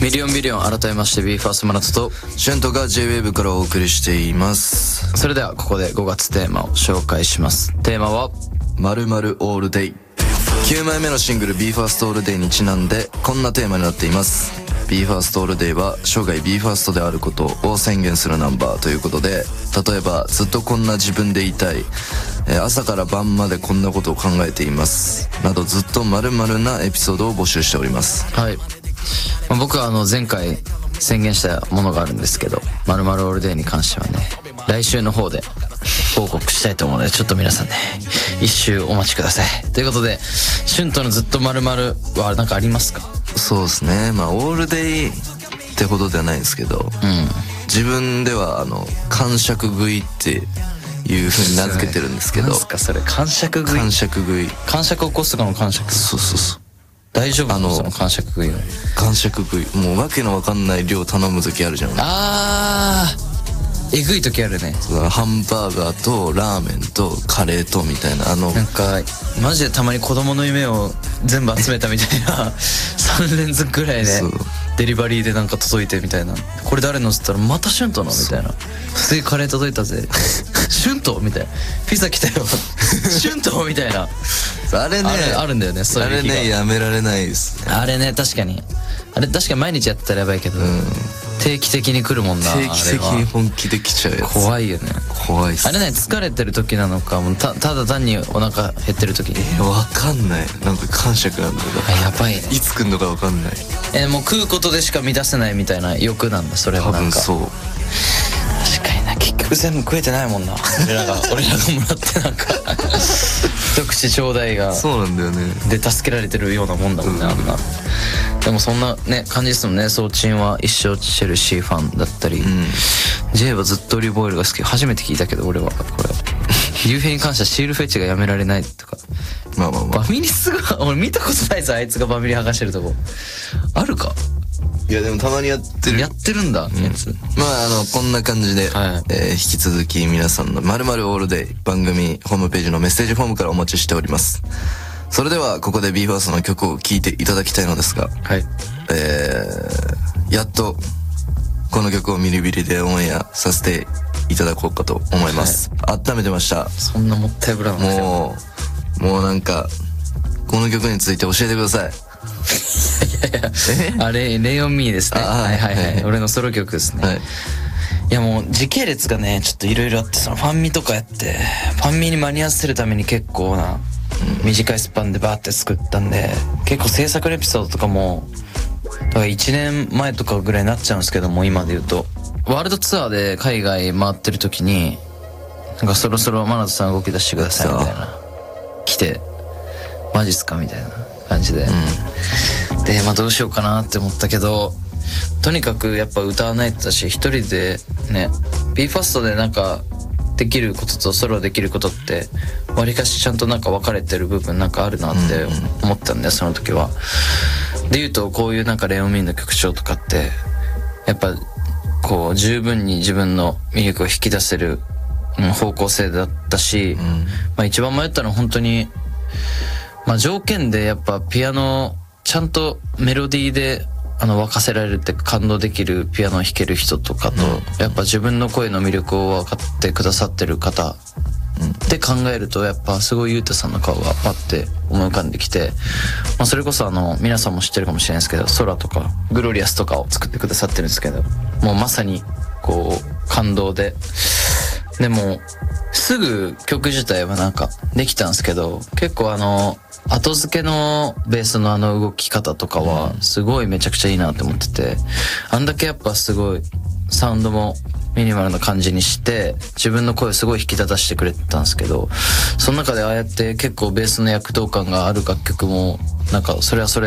ミリオンビリオン、改めまして BE:FIRST マナトとシュントが J-WAVE からお送りしています。 それではここで5月テーマを紹介します。テーマは 〇〇オールデイ。9枚目のシングル BE:FIRST オールデイにちなんでこんなテーマになっています。 BE:FIRST オールデイは生涯 BE:FIRST であることを宣言するナンバーということで、例えばずっとこんな自分でいたい、朝から晩までこんなことを考えていますなど、ずっと〇〇なエピソードを募集しております。 はい、僕は前回宣言したものがあるんですけど、〇〇オールデイに関してはね、来週の方で報告したいと思うので、ちょっと皆さんね、一周お待ちください。ということで、シュントのずっと〇〇は何かありますか？ そうですね、まあオールデイってほどではないんですけど、自分では感触食いっていう風に名付けてるんですけど。 何すかそれ？感触食い？ 感触食い。 感触を起こすとかの感触？ そうそうそう。 大丈夫？その感触食いは。 感触食い。もうわけのわかんない量頼む時あるじゃん。 えぐい時あるね。 ハンバーガーとラーメンとカレーとみたいななんかマジでたまに子供の夢を全部集めたみたいな3連続ぐらいでデリバリーでなんか届いてみたいな、これ誰のっつったらまたシュントのみたいな、次カレー届いたぜシュントみたいな、ピザ来たよシュントみたいな、 あれね、 あるんだよね、そういう日が。 あれね、やめられないですね。 あれね、確かに毎日やってたらやばいけど、定期的に来るもんな。 定期的に本気で来ちゃうやつ怖いよね。 怖いっす。 あれね、疲れてる時なのか、もうただ単にお腹減ってる時に。 わかんない。なんか感触なんだよ。 やばいね。 いつ来んのかわかんない。 もう食うことでしか満たせないみた一欲なんだ、それは。なんか多分そう。 確かにな、結局全部食えてないもんな俺らがもらってなんか一口ちょうだいがそうなんだよね。 で助けられてるようなもんだもんね、あんな。でもそんなね感じですもんね。ソーチンは一生チェルシーファンだったり、J はずっとオリーブオイルが好き。初めて聞いたけど俺はこれ竜兵に関してはシールフェチがやめられないとか。 まあバミリスが俺見たことないぞ、あいつがバミリ剥がしてるとこあるか。 いやでもたまにやってるんだ、やつ。 まあこんな感じで、引き続き皆さんの〇〇オールデイ番組ホームページのメッセージフォームからお待ちしております。それではここで BE:FIRST の曲を聴いていただきたいのですが、やっとこの曲をミリビリでオンエアさせていただこうかと思います。温めてました。 そんなもったいぶらんですよ。 もうなんかこの曲について教えてください。 あれレイオンミーですね。はい俺のソロ曲ですね。いやもう時系列がねちょっといろいろあって、そのファンミとかやってファンミに間に合わせるために結構な短いスパンでバーって作ったんで、結構制作のエピソードとかもだから1年前とかぐらいになっちゃうんですけども、今で言うとワールドツアーで海外回ってる時になんかそろそろマナトさん動き出してくださいみたいな来て、マジっすかみたいな感じで、でどうしようかなって思ったけど、とにかくやっぱ歌わないとだし、一人でね BE:FIRST でなんかできることとソロできることってわりかしちゃんとなんか分かれてる部分なんかあるなって思ったんだよ、その時は。で言うとこういうなんかレオンミーの曲調とかってやっぱこう十分に自分の魅力を引き出せる方向性だったし、一番迷ったのは本当に条件でやっぱピアノちゃんとメロディーで沸かせられるって感動できるピアノを弾ける人とかと、やっぱ自分の声の魅力を分かってくださってる方って考えると、やっぱすごいゆうたさんの顔がパッて思い浮かんできて、それこそ皆さんも知ってるかもしれないですけど、空とかグロリアスとかを作ってくださってるんですけど、もうまさにこう感動で、でもすぐ曲自体はなんかできたんですけど、結構後付けのベースの動き方とかはすごいめちゃくちゃいいなって思ってて、あんだけやっぱすごいサウンドもミニマルな感じにして自分の声をすごい引き立たせてくれてたんですけど、その中でああやって結構ベースの躍動感がある楽曲もなんかそれはそれ